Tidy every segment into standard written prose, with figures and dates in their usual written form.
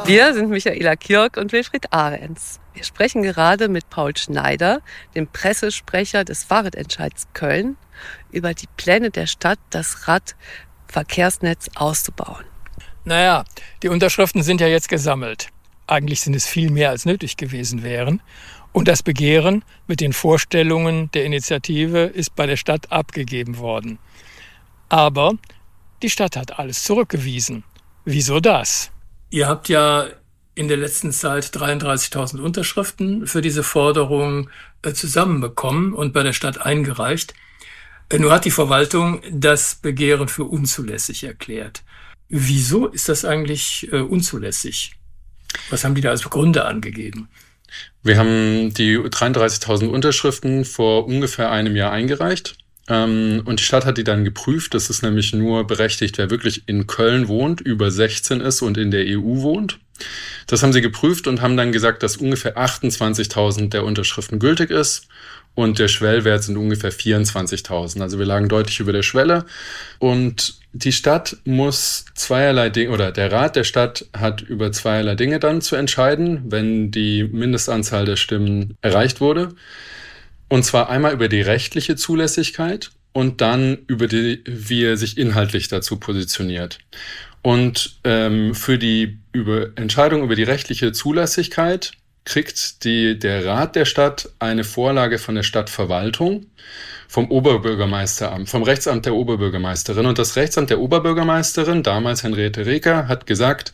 Wir sind Michaela Kirk und Wilfried Ahrens. Wir sprechen gerade mit Paul Schneider, dem Pressesprecher des Fahrradentscheids Köln, über die Pläne der Stadt, das Radverkehrsnetz auszubauen. Naja, die Unterschriften sind ja jetzt gesammelt. Eigentlich sind es viel mehr, als nötig gewesen wären. Und das Begehren mit den Vorstellungen der Initiative ist bei der Stadt abgegeben worden. Aber die Stadt hat alles zurückgewiesen. Wieso das? Ihr habt ja in der letzten Zeit 33.000 Unterschriften für diese Forderung zusammenbekommen und bei der Stadt eingereicht. Nur hat die Verwaltung das Begehren für unzulässig erklärt. Wieso ist das eigentlich unzulässig? Was haben die da als Gründe angegeben? Wir haben die 33.000 Unterschriften vor ungefähr einem Jahr eingereicht. Und die Stadt hat die dann geprüft. Das ist nämlich nur berechtigt, wer wirklich in Köln wohnt, über 16 ist und in der EU wohnt. Das haben sie geprüft und haben dann gesagt, dass ungefähr 28.000 der Unterschriften gültig ist. Und der Schwellwert sind ungefähr 24.000. Also wir lagen deutlich über der Schwelle. Und die Stadt muss zweierlei Dinge, oder der Rat der Stadt hat über zweierlei Dinge dann zu entscheiden, wenn die Mindestanzahl der Stimmen erreicht wurde. Und zwar einmal über die rechtliche Zulässigkeit und dann über wie er sich inhaltlich dazu positioniert. Und für die Entscheidung über die rechtliche Zulässigkeit kriegt der Rat der Stadt eine Vorlage von der Stadtverwaltung, vom Oberbürgermeisteramt, vom Rechtsamt der Oberbürgermeisterin. Und das Rechtsamt der Oberbürgermeisterin, damals Henriette Reker, hat gesagt,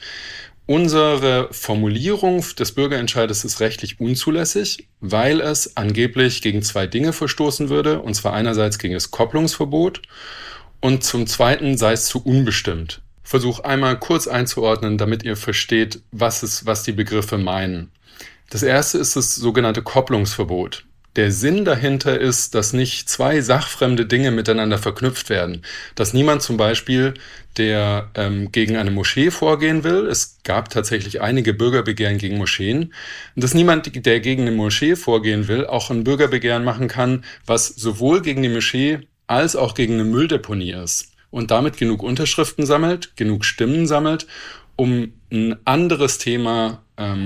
unsere Formulierung des Bürgerentscheides ist rechtlich unzulässig, weil es angeblich gegen zwei Dinge verstoßen würde. Und zwar einerseits gegen das Kopplungsverbot und zum Zweiten sei es zu unbestimmt. Ich versuche einmal kurz einzuordnen, damit ihr versteht, was die Begriffe meinen. Das erste ist das sogenannte Kopplungsverbot. Der Sinn dahinter ist, dass nicht zwei sachfremde Dinge miteinander verknüpft werden. Dass niemand zum Beispiel, der gegen eine Moschee vorgehen will, es gab tatsächlich einige Bürgerbegehren gegen Moscheen, dass niemand, der gegen eine Moschee vorgehen will, auch ein Bürgerbegehren machen kann, was sowohl gegen die Moschee als auch gegen eine Mülldeponie ist. Und damit genug Unterschriften sammelt, genug Stimmen sammelt, um ein anderes Thema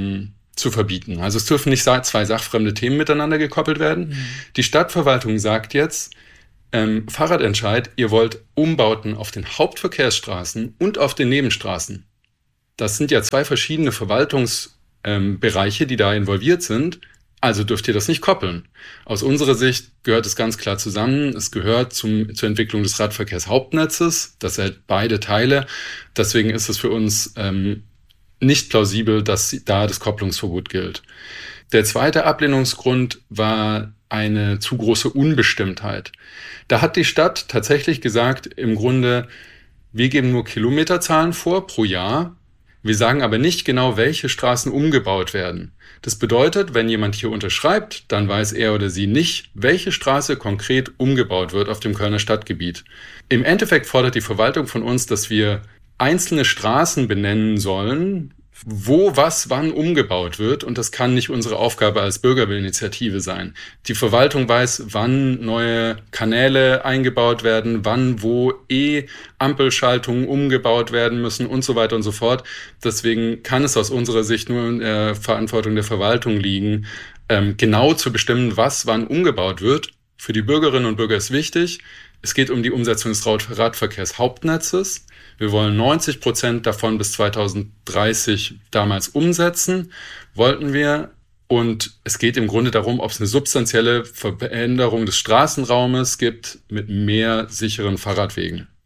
zu verbieten. Also es dürfen nicht zwei sachfremde Themen miteinander gekoppelt werden. Die Stadtverwaltung sagt jetzt, Fahrradentscheid, ihr wollt Umbauten auf den Hauptverkehrsstraßen und auf den Nebenstraßen. Das sind ja zwei verschiedene Verwaltungsbereiche, die da involviert sind. Also dürft ihr das nicht koppeln. Aus unserer Sicht gehört es ganz klar zusammen. Es gehört zur Entwicklung des Radverkehrshauptnetzes. Das hält beide Teile. Deswegen ist es für uns nicht plausibel, dass da das Kopplungsverbot gilt. Der zweite Ablehnungsgrund war eine zu große Unbestimmtheit. Da hat die Stadt tatsächlich gesagt, im Grunde, wir geben nur Kilometerzahlen vor pro Jahr. Wir sagen aber nicht genau, welche Straßen umgebaut werden. Das bedeutet, wenn jemand hier unterschreibt, dann weiß er oder sie nicht, welche Straße konkret umgebaut wird auf dem Kölner Stadtgebiet. Im Endeffekt fordert die Verwaltung von uns, dass wir einzelne Straßen benennen sollen, wo was wann umgebaut wird. Und das kann nicht unsere Aufgabe als Bürgerinitiative sein. Die Verwaltung weiß, wann neue Kanäle eingebaut werden, wann wo Ampelschaltungen umgebaut werden müssen und so weiter und so fort. Deswegen kann es aus unserer Sicht nur in der Verantwortung der Verwaltung liegen, genau zu bestimmen, was wann umgebaut wird. Für die Bürgerinnen und Bürger ist wichtig, es geht um die Umsetzung des Radverkehrshauptnetzes. Wir wollen 90% davon bis 2030 damals umsetzen, wollten wir. Und es geht im Grunde darum, ob es eine substanzielle Veränderung des Straßenraumes gibt mit mehr sicheren Fahrradwegen.